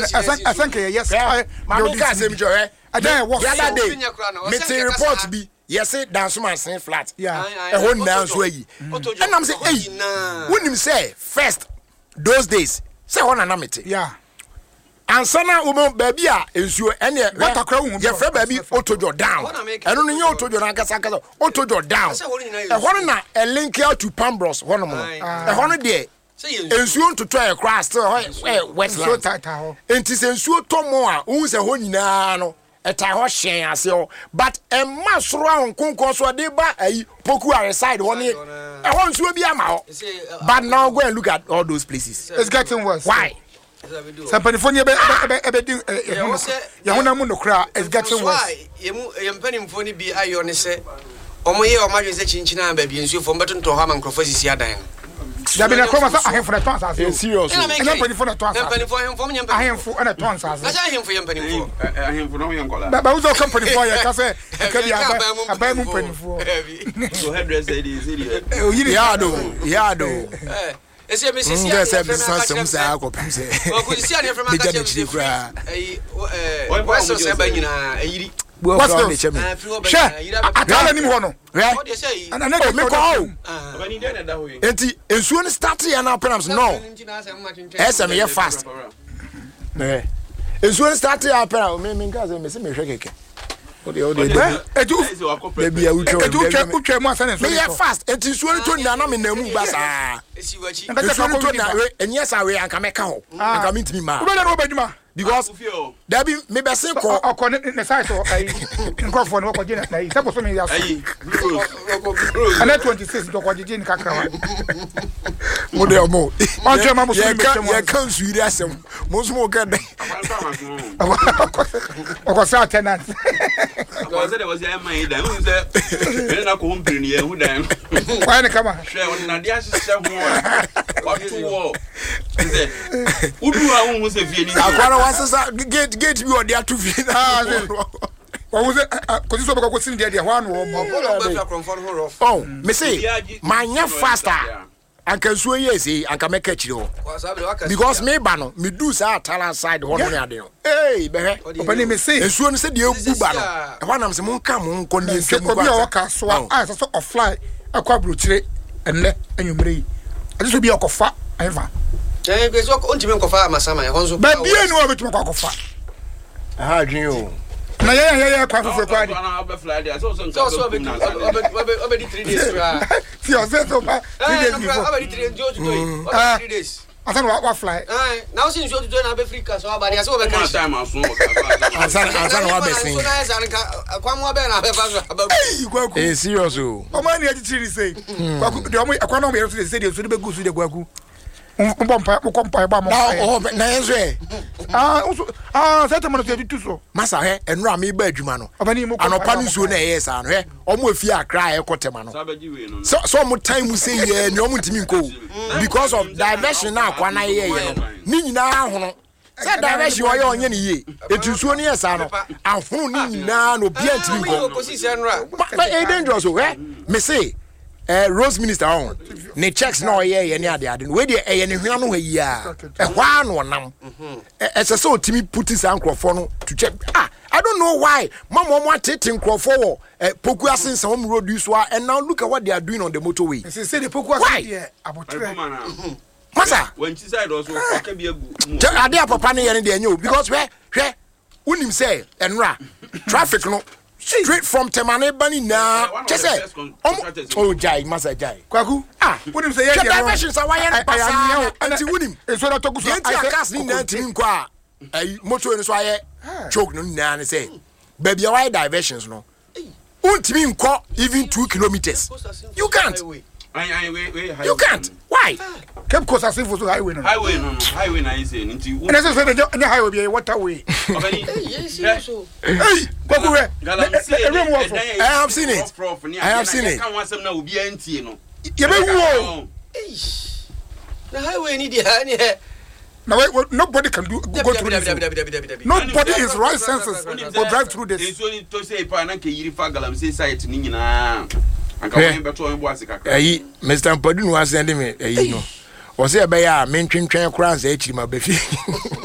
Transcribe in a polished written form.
I think yes. Manu ka say me joy. Then what? The other day, me report bi. Yes, dance man say flat. Yeah. E ho nan so ayi. And I'm say, hey, wonim say first those days. Say ho na mete. Yeah. Ansana umo baby a ensuo ene ye fe baby otojo down. Eno no nye otojo na kasa otojo down. E ho na a link out to Pambros ho no mo. E ho no de ensuo ntoto e kra still wetland. Enti se ensuo tomo a hu se ho nyina no eta ho hyen ase o but emma soro a nkonkon so de ba ayi poku are side ho ne e ho nsuo bi ama ho. But now go and look at all those places. It's getting worse. Why? Sampanifonia Yahuna Munokra is getting worse. Yampanimphony be iron say, Omoye or Mario Chinchina baby and so from button to Ham and Crofos here dying. There been a coma I have for a tons. Serious. I am for a tons. I him for Yampanimphone. I am for no young color. But also company for your cafe. I buy Mumpany for headdress. Yado. It's a Mrs. What's the share? I tell anyone. And I never make all. And soon start here now, perhaps no. SM fast. And soon start here, perhaps, maybe because I miss me. Maybe fast. It is one to Nana in the Mubasa. And yes, I will come and meet me, ma. Because there be maybe a simple or connect in the side of a microphone or dinner. Suppose me, and 26 to what you didn't cack. Model more. On German, I can't see that most more good. Of course, our tenants. Because there was a maid who said, I couldn't be near who then. Why the come on? What to war? Who do I almost a feeling? Get me on there to feed. What was it? Because you was in there one. Oh, me say, my young faster. I can swear yes, I can make it you. Because me bano, me do sa talent side one day. Hey, baby, open me say, and soon said you bano. One of them come on, condense so I saw a fly, a quadruple, and let and you bring. I just be a coffee. Ever. There's no ultimate of farmer, Sama. But be a no to coffee. How do you? Yeah, quite for Friday. Also, 3 days. I don't know what fly. Now, since you're doing a Africa, so I saw the time I saw. Hey, serious. Oh, man, you say, I can't be able to say it's good to the Guagu. Oh, Massa, and Rami Bergmano. And a panisu, yes, and almost fear cry a cotemano. So much time we say, yeah, no one to go because of diversion now, one year. Nina, said diversion, you are on any year. It is 1 year, son, and phone now, no beer to go. But a dangerous way, me say. Rose Minister on ne checks no ye any other we dey any hwanu ha yi a hwa no nam ese so timi put his microphone to check I don't know why mama mo atete microphone poku asense hom road use and now look at what they are doing on the motorway say the poku asense abotre masa when she side also ka bi agu ade papa ne ye ne dey nyo because hwe unim say enra traffic no straight from Temane Bani now. Just say, oh, Jai, Massa Jai. Kwaku, what him say? Diversions are why I anti Woodim. It's what I talk about. I cast in that team. Qua a motor and so I choke no nan say, baby, why diversions no? Won't mean call even 2 kilometers. You can't. You can't. Why? Cape Coast as if it was highway. Highway, I say. And as I said, the highway be a waterway. Hey, I have seen it. I have seen it. You know, the highway need now, nobody can go through this. Nobody is right senses or drive through this. It's only to say, Panaka, you fagalam, say, site, Nina. Mr. Padun was sending me, you know. Was there by a main train crowns, my baby?